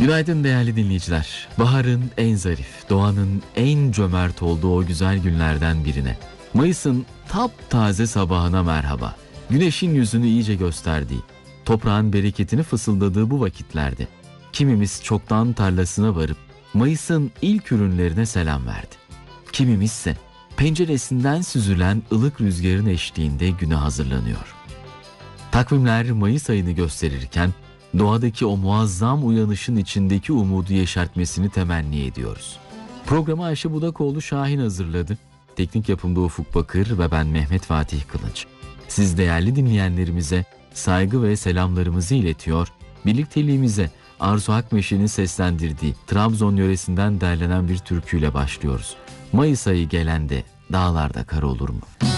Günaydın değerli dinleyiciler. Baharın en zarif, doğanın en cömert olduğu o güzel günlerden birine. Mayıs'ın taptaze sabahına merhaba. Güneşin yüzünü iyice gösterdiği, toprağın bereketini fısıldadığı bu vakitlerde kimimiz çoktan tarlasına varıp Mayıs'ın ilk ürünlerine selam verdi. Kimimizse penceresinden süzülen ılık rüzgarın eşliğinde güne hazırlanıyor. Takvimler Mayıs ayını gösterirken doğadaki o muazzam uyanışın içindeki umudu yeşertmesini temenni ediyoruz. Programı Ayşe Budakoğlu Şahin hazırladı. Teknik yapımda Ufuk Bakır ve ben Mehmet Fatih Kılıç. Siz değerli dinleyenlerimize saygı ve selamlarımızı iletiyor, birlikteliğimize Arzu Akmeşe'nin seslendirdiği Trabzon yöresinden derlenen bir türküyle başlıyoruz. Mayıs ayı gelende dağlarda kar olur mu?